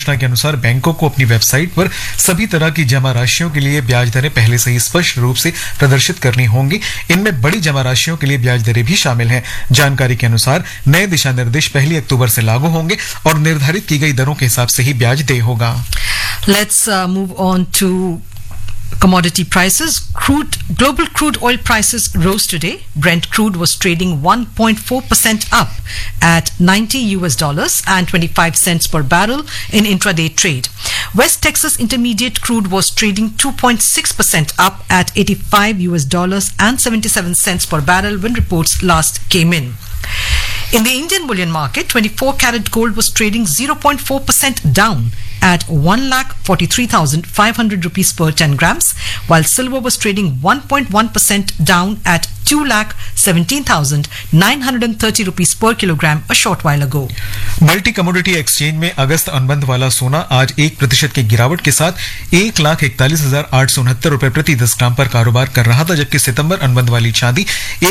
घोषणा के अनुसार बैंकों को अपनी वेबसाइट पर सभी तरह की जमा राशियों के लिए ब्याज दरें पहले से ही स्पष्ट रूप से प्रदर्शित करनी होंगी। इनमें बड़ी जमा राशियों के लिए ब्याज दरें भी शामिल हैं। जानकारी के अनुसार नए दिशा निर्देश 1 अक्टूबर से लागू होंगे और निर्धारित की गई दरों के हिसाब से ही ब्याज देय होगा। Let's move on to commodity prices. Global crude oil prices rose today. Brent crude was trading 1.4% up at $90 and 25 cents per barrel in intraday trade. West Texas Intermediate crude was trading 2.6% up at $85 and 77 cents per barrel when reports last came in. In the Indian bullion market, 24 karat gold was trading 0.4% down at 1,43,500 rupees per 10 grams, while silver was trading 1.1% down at 2,17,930 rupees per kilogram a short while ago. Multi commodity exchange में अगस्त अनुबंध वाला सोना आज 1% की गिरावट के साथ 1,41,869 रुपए प्रति 10 ग्राम पर कारोबार कर रहा था, जबकि सितंबर अनुबंध वाली चांदी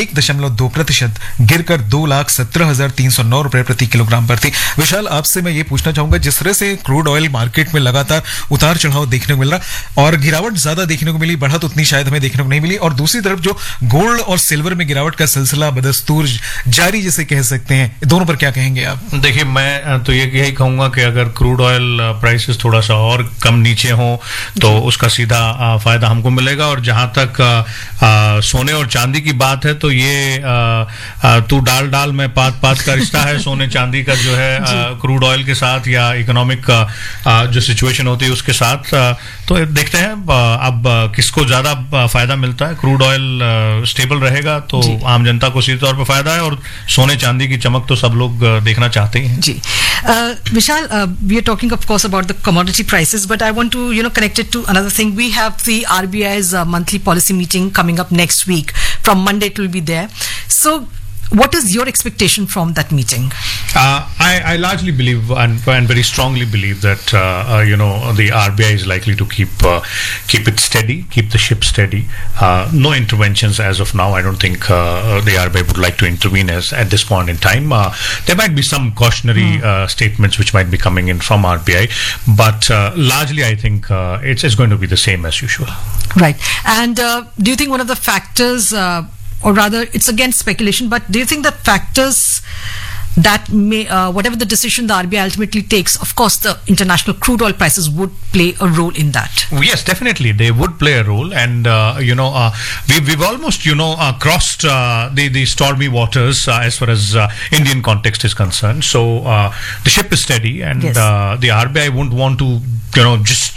1.2% गिरकर 2,17,309 रुपए प्रति किलोग्राम पर थी। विशाल, आपसे मैं ये पूछना चाहूंगा, जिस तरह से क्रूड ऑयल मार्केट में लगातार उतार चढ़ाव देखने को मिल रहा और गिरावट ज्यादा देखने को मिली, बढ़त उतनी शायद हमें देखने को नहीं मिली, और दूसरी तरफ जो गोल्ड और सिल्वर में गिरावट का सिलसिला बदस्तूर जारी जिसे कह सकते हैं, दोनों पर क्या कहेंगे आप? देखिए, मैं तो यही कहूंगा कि अगर क्रूड ऑयल प्राइसेस थोड़ा सा और कम नीचे हो तो उसका सीधा फायदा हमको मिलेगा। और जहां तक सोने और चांदी की बात है तो ये तू डाल में पात का रिश्ता है सोने चांदी का जो है क्रूड ऑयल के साथ या इकोनॉमिक जो सिचुएशन होती है उसके साथ। तो देखते हैं अब किसको ज्यादा फायदा मिलता है। क्रूड ऑयल स्टेबल रहेगा तो आम जनता को सीधे तौर पर फायदा है, और सोने चांदी की चमक तो सब लोग देखना चाहते हैं। जी Vishal, we are talking of course about the commodity prices, but I want to connect it to another thing. We have the RBI's monthly policy meeting coming up next week. From Monday it will be there. So what is your expectation from that meeting? I largely believe and very strongly believe that the RBI is likely to keep it steady, keep the ship steady. No interventions as of now. I don't think the RBI would like to intervene at this point in time. There might be some cautionary statements which might be coming in from RBI, but largely I think it's going to be the same as usual. Right. And do you think one of the factors, or rather it's again speculation, but do you think that factors that may, whatever the decision the RBI ultimately takes, of course the international crude oil prices would play a role in that? Yes, definitely they would play a role, and we've almost crossed the stormy waters as far as Indian context is concerned. So the ship is steady, and yes. The RBI wouldn't want to just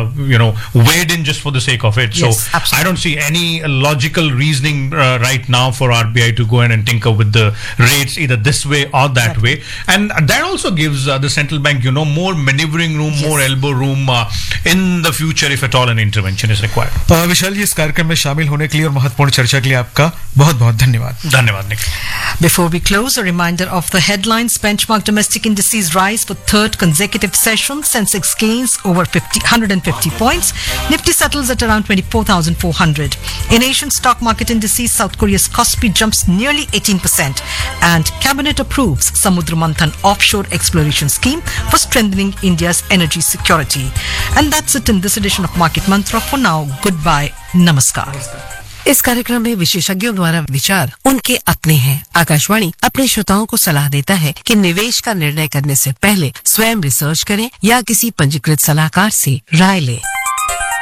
wade in just for the sake of it. Yes, so absolutely. I don't see any logical reasoning right now for RBI to go in and tinker with the rates either this way or that way, and that also gives the central bank more maneuvering room, yes. more elbow room in the future if at all an intervention is required. विशाल जी, इस कार्यक्रम में शामिल होने के लिए और महत्वपूर्ण चर्चा के लिए आपका बहुत बहुत धन्यवाद। धन्यवाद Nikhil. Before we close, a reminder of the headlines. Benchmark domestic indices rise for third consecutive session. Sensex gains over 150 points. Nifty settles at around 24,400. In Asian stock market indices, South Korea's Kospi jumps nearly 18%, and cabinet approves Samudra Manthan offshore exploration scheme for strengthening India's energy security. And that's it in this edition of Market Mantra. For now, goodbye, namaskar. इस कार्यक्रम में विशेषज्ञों द्वारा विचार उनके अपने हैं। आकाशवाणी अपने श्रोताओं को सलाह देता है कि निवेश का निर्णय करने से पहले स्वयं रिसर्च करें या किसी पंजीकृत सलाहकार से राय लें।